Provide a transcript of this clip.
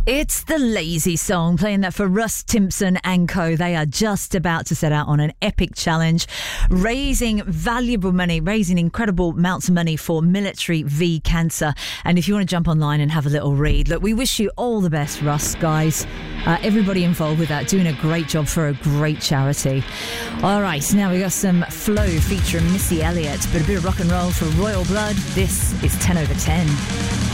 It's the Lazy Song, playing that for Russ Timpson and co. They are just about to set out on an epic challenge, raising valuable money, raising incredible amounts of money for Military v Cancer. And if you want to jump online and have a little read, look, we wish you all the best, Russ, guys. Everybody involved with that, doing a great job for a great charity. All right, now we got some Flow featuring Missy Elliott, but a bit of rock and roll for Royal Blood. This is 10 over 10.